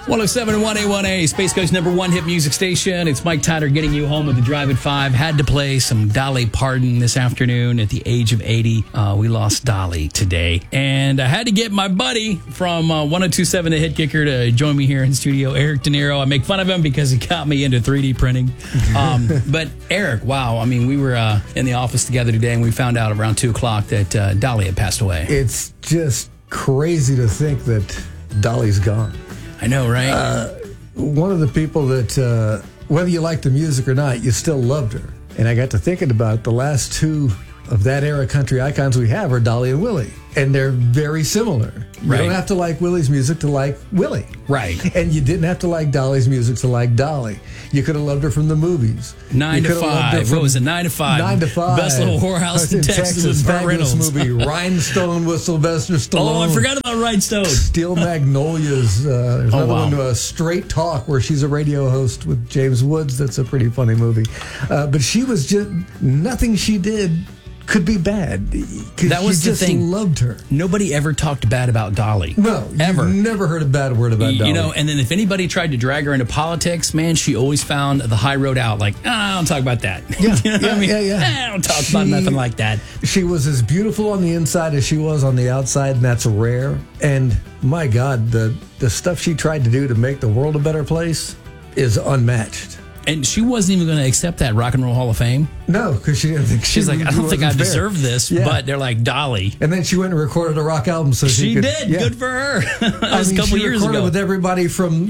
107.1A1A, Space Coast #1 hit music station. It's Mike Tyler getting you home with the Drive at 5. Had to play some Dolly Parton this afternoon at the age of 80. We lost Dolly today. And I had to get my buddy from 102.7 The Hit Kicker to join me here in studio, Eric De Niro. I make fun of him because he got me into 3D printing. But Eric, wow, I mean, we were in the office together today and we found out around 2 o'clock that Dolly had passed away. It's just crazy to think that Dolly's gone. I know, right? One of the people that, whether you like the music or not, you still loved her. And I got to thinking about the last two of that era country icons we have are Dolly and Willie. And they're very similar. You don't have to like Willie's music to like Willie. Right. And you didn't have to like Dolly's music to like Dolly. You could have loved her from the movies. 9 to 5. What was it? 9 to 5. 9 to 5. Best Little Whorehouse in Texas with Burt Reynolds. Movie. Rhinestone with Sylvester Stallone. Oh, I forgot about Rhinestone. Steel Magnolias. There's another one, Straight Talk, where she's a radio host with James Woods. That's a pretty funny movie. But she was just, nothing she did could be bad. That was the thing. Loved her. Nobody ever talked bad about Dolly. No, ever. You've never heard a bad word about Dolly. You know, and then if anybody tried to drag her into politics, man, she always found the high road out. Like, I don't talk about that. Yeah, you know what I mean? Yeah. I don't talk about nothing like that. She was as beautiful on the inside as she was on the outside, and that's rare. And my God, the stuff she tried to do to make the world a better place is unmatched. And she wasn't even going to accept that Rock and Roll Hall of Fame. No, because she didn't think she's like, I don't think I deserve this. Yeah. But they're like, Dolly. And then she went and recorded a rock album. So she could, did. Yeah. Good for her. That was a couple years ago. She recorded with everybody from,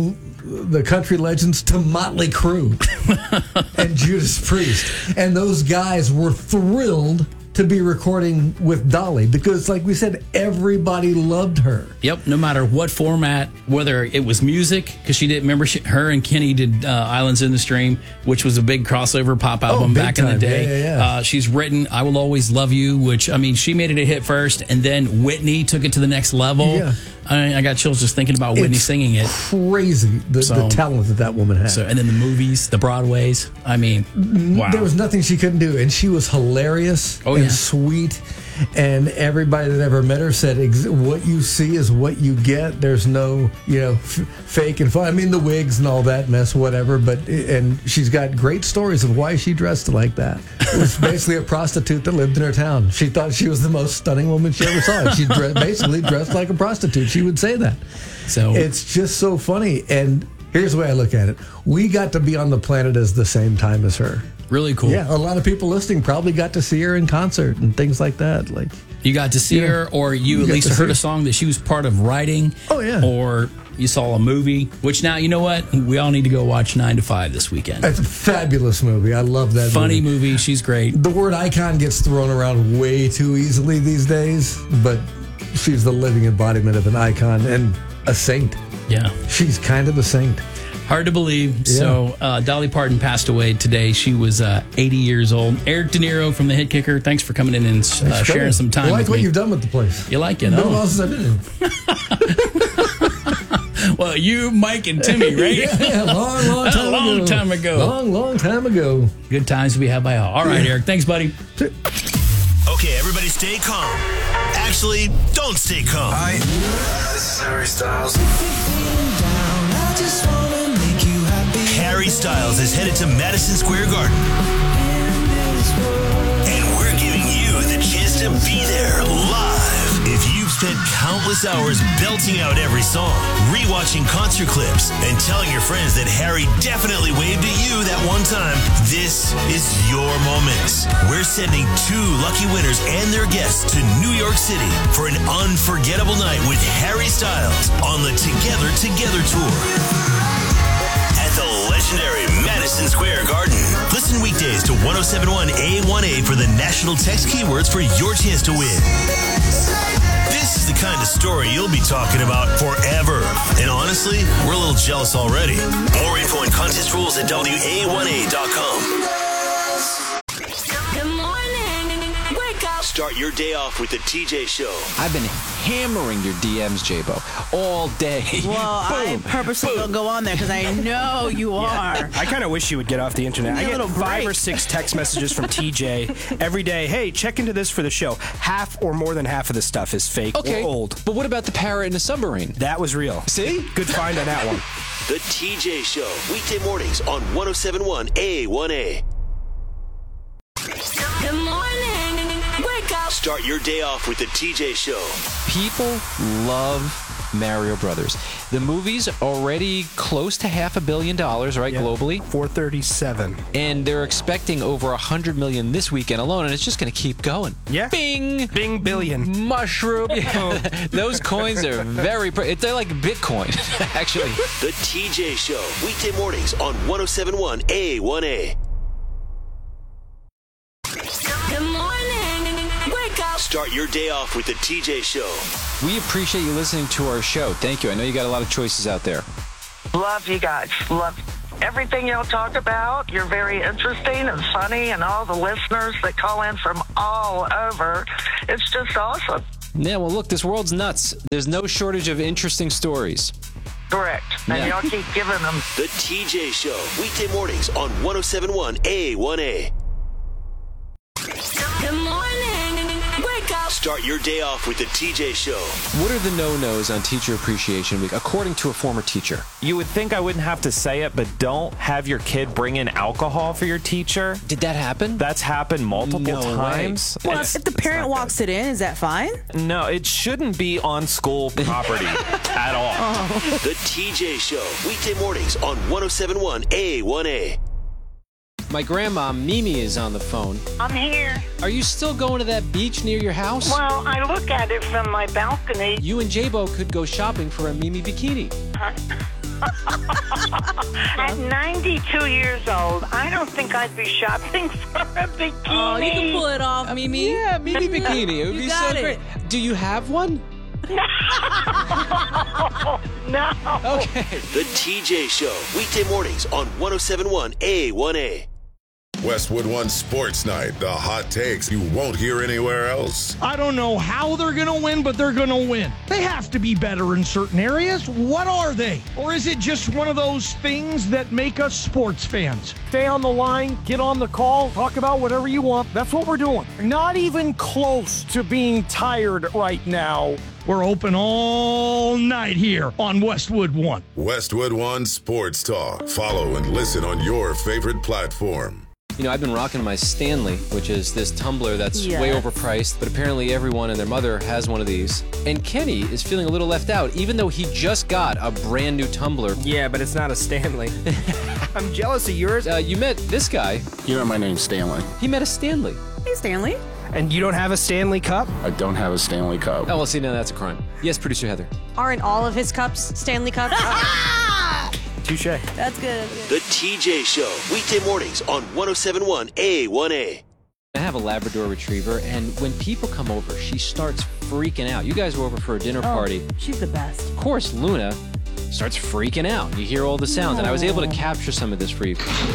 the country legends to Motley Crue and Judas Priest. And those guys were thrilled to be recording with Dolly because, like we said, everybody loved her. Yep, no matter what format, whether it was music, because she did, remember her and Kenny did Islands in the Stream, which was a big crossover pop album back in the day. Yeah. She's written I Will Always Love You, which, I mean, she made it a hit first, and then Whitney took it to the next level. Yeah. I got chills just thinking about Whitney singing it. Crazy, the talent that woman had. And then the movies, the Broadways. I mean, wow. There was nothing she couldn't do. And she was hilarious and sweet. And everybody that ever met her said, what you see is what you get. There's no, fake and fun. I mean, the wigs and all that mess, whatever. And she's got great stories of why she dressed like that. It was basically a prostitute that lived in her town. She thought she was the most stunning woman she ever saw. She basically dressed like a prostitute. She would say that. So it's just so funny. And here's the way I look at it. We got to be on the planet at the same time as her. Really cool. Yeah, a lot of people listening probably got to see her in concert and things like that. Like you got to see her, or you at least heard a song that she was part of writing. Oh yeah. Or you saw a movie. Which now, you know what? We all need to go watch 9 to 5 this weekend. It's a fabulous movie. I love that. Funny movie. She's great. The word icon gets thrown around way too easily these days, but she's the living embodiment of an icon and a saint. Yeah, she's kind of a saint. Hard to believe. Yeah. So Dolly Parton passed away today. She was 80 years old. Eric De Niro from The Hit Kicker, thanks for coming in and sharing some time with me. I like what you've done with the place. You like it, huh? No, since I've been in. Well, you, Mike, and Timmy, right? Yeah, long time ago. Long time ago. Good times to be had by all. All right, Eric. Thanks, buddy. Okay, everybody stay calm. Actually, don't stay calm. Hi, this is Harry Styles. Harry Styles is headed to Madison Square Garden. And we're giving you the chance to be there live. If you've spent countless hours belting out every song, rewatching concert clips, and telling your friends that Harry definitely waved at you that one time, this is your moment. We're sending 2 lucky winners and their guests to New York City for an unforgettable night with Harry Styles on the Together Tour. The legendary Madison Square Garden. Listen weekdays to 107.1 A1A for the national text keywords for your chance to win. This is the kind of story you'll be talking about forever. And honestly, we're a little jealous already. More info and contest rules at WA1A.com. Good morning. Wake up. Start your day off with the TJ Show. I've been hammering your DMs, J-Bo, all day. Well, I purposely don't go on there because I know you are. I kind of wish you would get off the internet. I get 5 or 6 text messages from TJ every day. Hey, check into this for the show. Half or more than half of the stuff is fake or old. But what about the parrot in the submarine? That was real. See? Good find on that one. The TJ Show, weekday mornings on 107.1 A1A. Good morning. Wake up. Start your day off with the TJ Show. People love Mario Brothers. The movie's already close to $500 million, right, globally? 437. And they're expecting over 100 million this weekend alone, and it's just going to keep going. Yeah. Bing! Bing billion. Mushroom. Yeah. Those coins are very... They're like Bitcoin, actually. The TJ Show, weekday mornings on 107.1 A1A. Good morning. Wake up. Start your day off with the TJ Show. We appreciate you listening to our show. Thank you. I know you got a lot of choices out there. Love you guys. Love everything y'all talk about. You're very interesting and funny, and all the listeners that call in from all over. It's just awesome. Yeah, well, look, this world's nuts. There's no shortage of interesting stories. Correct. And y'all keep giving them. The TJ Show, weekday mornings on 107.1 A1A. Good morning. Wake up. Start your day off with the TJ Show. What are the no-nos on Teacher Appreciation Week, according to a former teacher? You would think I wouldn't have to say it, but don't have your kid bring in alcohol for your teacher. Did that happen? That's happened multiple times. Well, if the parent walks it in, is that fine? No, it shouldn't be on school property at all. The TJ Show, weekday mornings on 107.1 A1A. My grandma, Mimi, is on the phone. I'm here. Are you still going to that beach near your house? Well, I look at it from my balcony. You and J-Bo could go shopping for a Mimi bikini. At 92 years old, I don't think I'd be shopping for a bikini. Oh, you can pull it off, Mimi. Yeah, Mimi bikini. It would be so great. Do you have one? No. Okay. The TJ Show, weekday mornings on 107.1 A1A. Westwood One Sports Night, the hot takes you won't hear anywhere else. I don't know how they're going to win, but they're going to win. They have to be better in certain areas. What are they? Or is it just one of those things that make us sports fans? Stay on the line, get on the call, talk about whatever you want. That's what we're doing. Not even close to being tired right now. We're open all night here on Westwood One. Westwood One Sports Talk. Follow and listen on your favorite platform. You know, I've been rocking my Stanley, which is this tumbler that's way overpriced, but apparently everyone and their mother has one of these. And Kenny is feeling a little left out, even though he just got a brand new tumbler. Yeah, but it's not a Stanley. I'm jealous of yours. You met this guy. You know my name's Stanley. He met a Stanley. Hey, Stanley. And you don't have a Stanley Cup? I don't have a Stanley Cup. Oh, well, see, now that's a crime. Yes, Producer Heather. Aren't all of his cups Stanley Cups? Touche. That's good. The TJ Show, weekday mornings on 107.1 A1A. I have a Labrador Retriever, and when people come over, she starts freaking out. You guys were over for a dinner party. She's the best. Of course, Luna starts freaking out. You hear all the sounds, and I was able to capture some of this for you.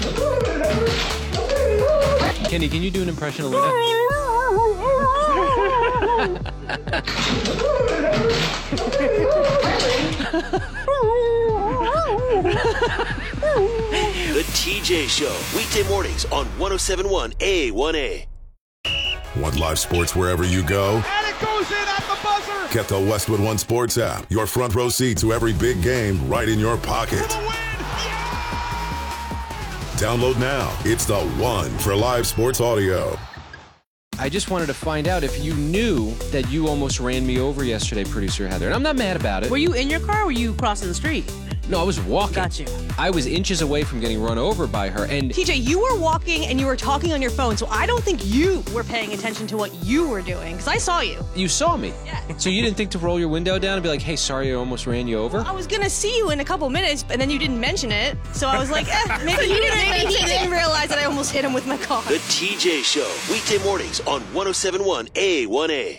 Kenny, can you do an impression of Luna? The TJ Show, weekday mornings on 107.1 A1A. Want live sports wherever you go? And it goes in at the buzzer. Get the Westwood One Sports app. Your front row seat to every big game right in your pocket. Download now. It's the one for live sports audio. I just wanted to find out if you knew that you almost ran me over yesterday, Producer Heather. And I'm not mad about it. Were you in your car or were you crossing the street? No, I was walking. Got you. I was inches away from getting run over by her, and... TJ, you were walking and you were talking on your phone, so I don't think you were paying attention to what you were doing, because I saw you. You saw me? Yeah. So you didn't think to roll your window down and be like, hey, sorry I almost ran you over? I was going to see you in a couple minutes, and then you didn't mention it, so I was like, maybe he didn't realize that I almost hit him with my car. The TJ Show, weekday mornings on 107.1 A1A.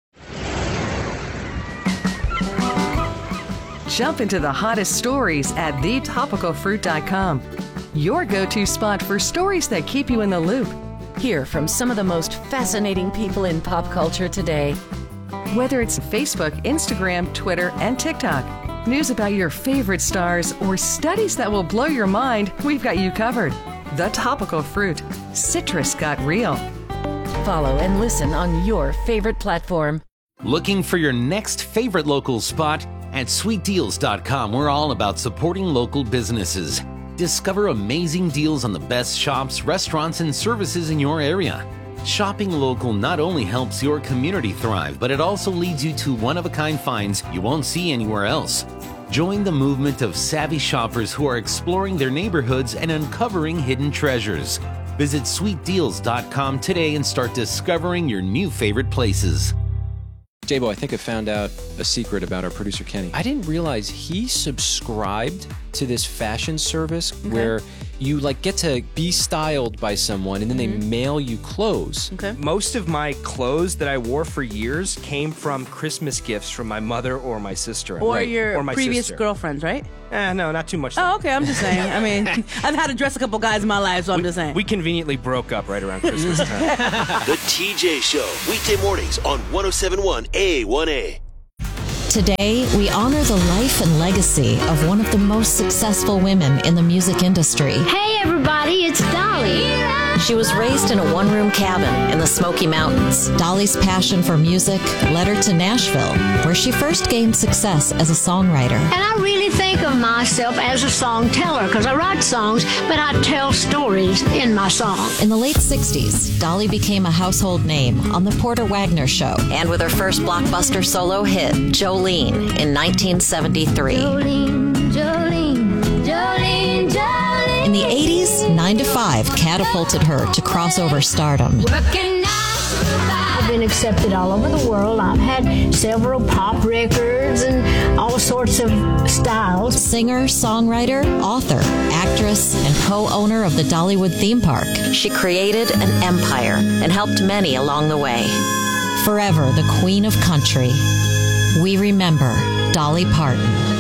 Jump into the hottest stories at thetopicalfruit.com. Your go-to spot for stories that keep you in the loop. Hear from some of the most fascinating people in pop culture today. Whether it's Facebook, Instagram, Twitter, and TikTok, news about your favorite stars, or studies that will blow your mind, we've got you covered. The Topical Fruit. Citrus got real. Follow and listen on your favorite platform. Looking for your next favorite local spot? At sweetdeals.com, we're all about supporting local businesses. Discover amazing deals on the best shops, restaurants, and services in your area. Shopping local not only helps your community thrive, but it also leads you to one-of-a-kind finds you won't see anywhere else. Join the movement of savvy shoppers who are exploring their neighborhoods and uncovering hidden treasures. Visit sweetdeals.com today and start discovering your new favorite places. J-Bo, I think I found out a secret about our producer, Kenny. I didn't realize he subscribed to this fashion service where you like get to be styled by someone and then they mail you clothes. Most of my clothes that I wore for years came from Christmas gifts from my mother or my sister. Or your my previous sister. girlfriends, right? No, not too much. Oh, okay, I'm just saying. I mean, I've had to dress a couple guys in my life, so I'm just saying. We conveniently broke up right around Christmas time. The TJ Show, weekday mornings on 107.1 A1A. Today, we honor the life and legacy of one of the most successful women in the music industry. Hey everybody, it's Dolly. She was raised in a one-room cabin in the Smoky Mountains. Dolly's passion for music led her to Nashville, where she first gained success as a songwriter. And I really think of myself as a song teller because I write songs, but I tell stories in my song. In the late 60s, Dolly became a household name on The Porter Wagner Show, and with her first blockbuster solo hit, Jolene, in 1973. Jolene, Jolene, Jolene, Jolene. In the 80s, 9 to 5 catapulted her to crossover stardom. I've been accepted all over the world. I've had several pop records and all sorts of styles. Singer, songwriter, author, actress, and co-owner of the Dollywood theme park. She created an empire and helped many along the way. Forever the queen of country. We remember Dolly Parton.